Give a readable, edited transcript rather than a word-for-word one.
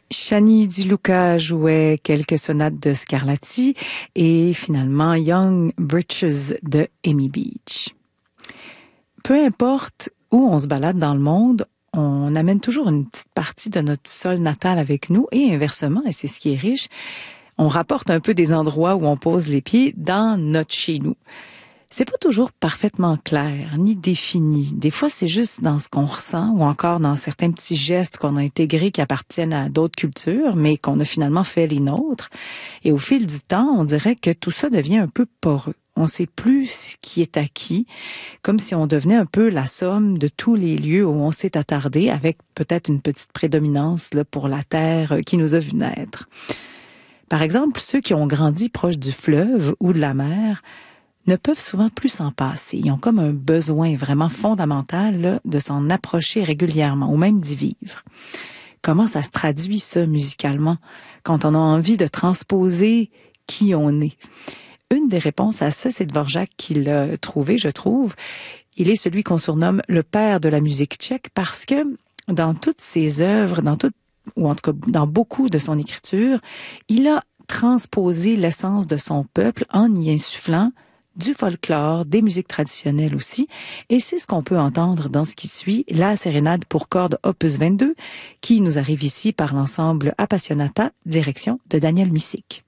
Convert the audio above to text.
Shani Di Luca jouait quelques sonates de Scarlatti et finalement Young Britches de Amy Beach. Peu importe où on se balade dans le monde, on amène toujours une petite partie de notre sol natal avec nous et inversement, et c'est ce qui est riche, on rapporte un peu des endroits où on pose les pieds dans notre chez nous. C'est pas toujours parfaitement clair, ni défini. Des fois, c'est juste dans ce qu'on ressent ou encore dans certains petits gestes qu'on a intégrés qui appartiennent à d'autres cultures, mais qu'on a finalement fait les nôtres. Et au fil du temps, on dirait que tout ça devient un peu poreux. On sait plus ce qui est acquis, comme si on devenait un peu la somme de tous les lieux où on s'est attardé, avec peut-être une petite prédominance là, pour la terre qui nous a vu naître. Par exemple, ceux qui ont grandi proche du fleuve ou de la mer ne peuvent souvent plus s'en passer. Ils ont comme un besoin vraiment fondamental là, de s'en approcher régulièrement ou même d'y vivre. Comment ça se traduit ça musicalement quand on a envie de transposer qui on est? Une des réponses à ça, c'est Dvorak qui l'a trouvé, je trouve. Il est celui qu'on surnomme le père de la musique tchèque parce que dans toutes ses œuvres, ou en tout cas dans beaucoup de son écriture, il a transposé l'essence de son peuple en y insufflant du folklore, des musiques traditionnelles aussi, et c'est ce qu'on peut entendre dans ce qui suit, la sérénade pour cordes opus 22, qui nous arrive ici par l'ensemble Appassionata, direction de Daniel Missick.